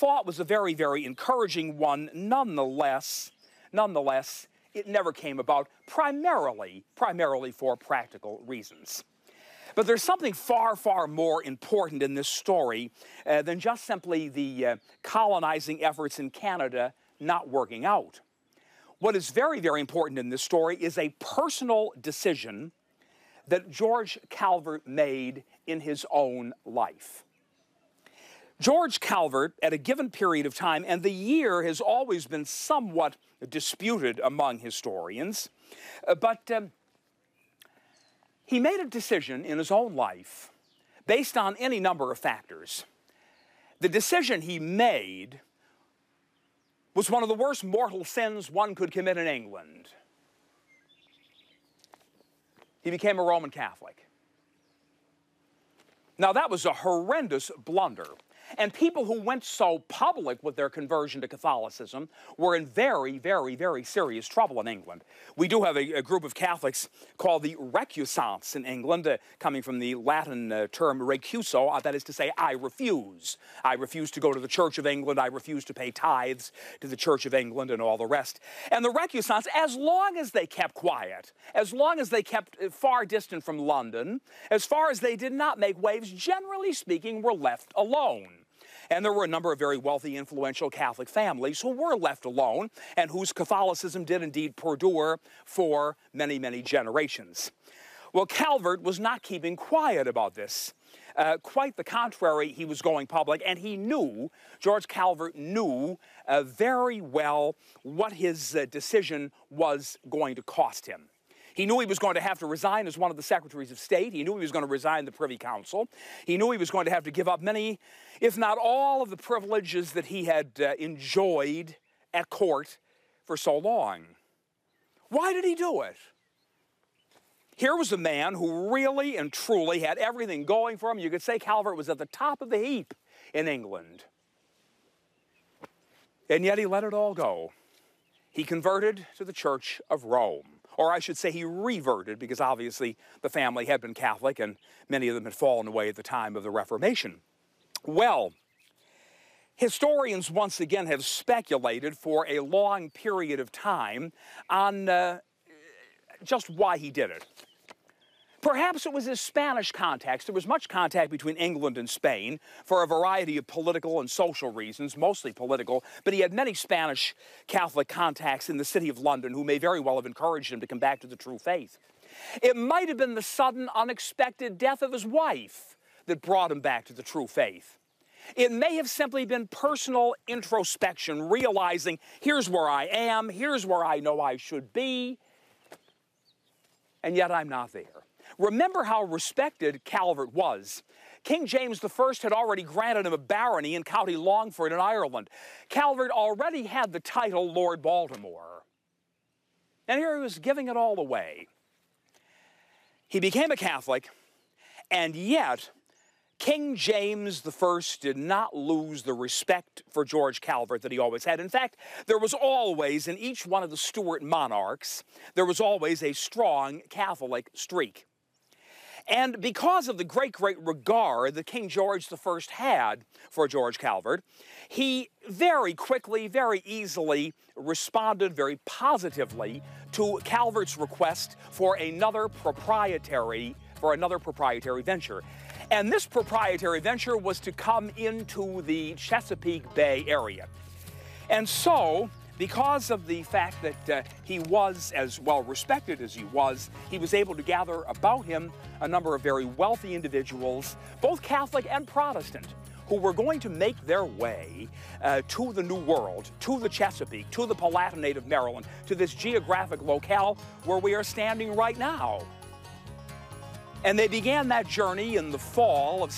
thought was a very, very encouraging one. Nonetheless, it never came about, primarily for practical reasons. But there's something far, far more important in this story than just simply the colonizing efforts in Canada not working out. What is very, very important in this story is a personal decision that George Calvert made in his own life. George Calvert, at a given period of time, and the year has always been somewhat disputed among historians, but he made a decision in his own life based on any number of factors. The decision he made was one of the worst mortal sins one could commit in England. He became a Roman Catholic. Now, that was a horrendous blunder. And people who went so public with their conversion to Catholicism were in very, very, very serious trouble in England. We do have a group of Catholics called the recusants in England, coming from the Latin term recuso, that is to say, I refuse. I refuse to go to the Church of England. I refuse to pay tithes to the Church of England and all the rest. And the recusants, as long as they kept quiet, as long as they kept far distant from London, as far as they did not make waves, generally speaking, were left alone. And there were a number of very wealthy, influential Catholic families who were left alone and whose Catholicism did indeed perdure for many, many generations. Well, Calvert was not keeping quiet about this. Quite the contrary, he was going public, and he knew, George Calvert knew very well what his decision was going to cost him. He knew he was going to have to resign as one of the secretaries of state. He knew he was going to resign the Privy Council. He knew he was going to have to give up many, if not all, of the privileges that he had enjoyed at court for so long. Why did he do it? Here was a man who really and truly had everything going for him. You could say Calvert was at the top of the heap in England. And yet he let it all go. He converted to the Church of Rome. Or I should say he reverted, because obviously the family had been Catholic and many of them had fallen away at the time of the Reformation. Well, historians once again have speculated for a long period of time on just why he did it. Perhaps it was his Spanish contacts. There was much contact between England and Spain for a variety of political and social reasons, mostly political, but he had many Spanish Catholic contacts in the city of London who may very well have encouraged him to come back to the true faith. It might have been the sudden, unexpected death of his wife that brought him back to the true faith. It may have simply been personal introspection, realizing, here's where I am, here's where I know I should be, and yet I'm not there. Remember how respected Calvert was. King James I had already granted him a barony in County Longford in Ireland. Calvert already had the title Lord Baltimore. And here he was giving it all away. He became a Catholic, and yet King James I did not lose the respect for George Calvert that he always had. In fact, there was always, in each one of the Stuart monarchs, there was always a strong Catholic streak. And because of the great, great regard that King George I had for George Calvert, he very quickly, very easily responded very positively to Calvert's request for another proprietary venture. And this proprietary venture was to come into the Chesapeake Bay area. And so, because of the fact that he was as well respected as he was able to gather about him a number of very wealthy individuals, both Catholic and Protestant, who were going to make their way to the New World, to the Chesapeake, to the Palatinate of Maryland, to this geographic locale where we are standing right now. And they began that journey in the fall of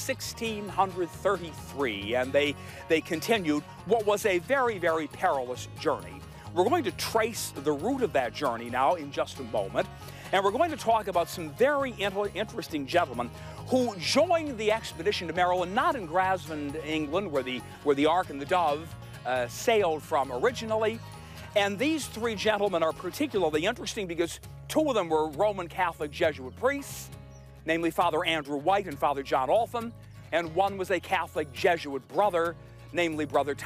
1633, and they continued what was a very, very perilous journey. We're going to trace the route of that journey now in just a moment, and we're going to talk about some very interesting gentlemen who joined the expedition to Maryland, not in Grasmond, England, where the Ark and the Dove sailed from originally. And these three gentlemen are particularly interesting because two of them were Roman Catholic Jesuit priests, namely Father Andrew White and Father John Altham, and one was a Catholic Jesuit brother, namely Brother Thomas.